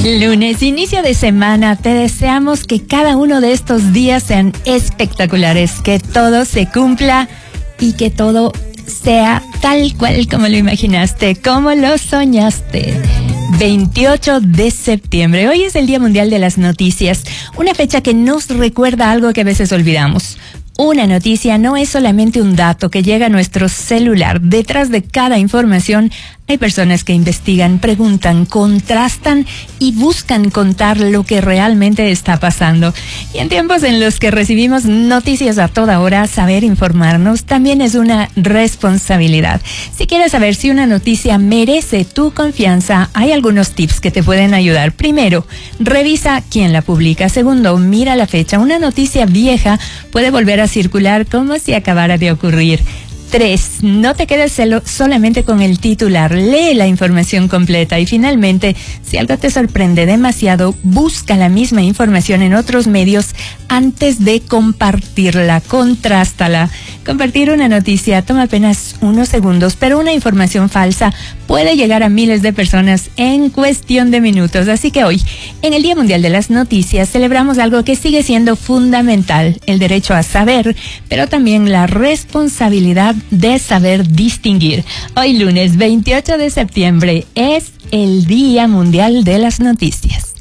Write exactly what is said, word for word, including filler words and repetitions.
Lunes, inicio de semana. Te deseamos que cada uno de estos días sean espectaculares, que todo se cumpla y que todo sea tal cual como lo imaginaste, como lo soñaste. veintiocho de septiembre. Hoy es el Día Mundial de las Noticias, una fecha que nos recuerda algo que a veces olvidamos. Una noticia no es solamente un dato que llega a nuestro celular. Detrás de cada información hay personas que investigan, preguntan, contrastan y buscan contar lo que realmente está pasando. Y en tiempos en los que recibimos noticias a toda hora, saber informarnos también es una responsabilidad. Si quieres saber si una noticia merece tu confianza, hay algunos tips que te pueden ayudar. Primero, revisa quién la publica. Segundo, mira la fecha. Una noticia vieja puede volver a circular como si acabara de ocurrir. Tres, no te quedes solamente con el titular, lee la información completa. Y finalmente, si algo te sorprende demasiado, busca la misma información en otros medios antes de compartirla, contrástala. Compartir una noticia toma apenas unos segundos, pero una información falsa puede llegar a miles de personas en cuestión de minutos. Así que hoy, en el Día Mundial de las Noticias, celebramos algo que sigue siendo fundamental, el derecho a saber, pero también la responsabilidad de saber distinguir. Hoy lunes veintiocho de septiembre es el Día Mundial de las Noticias.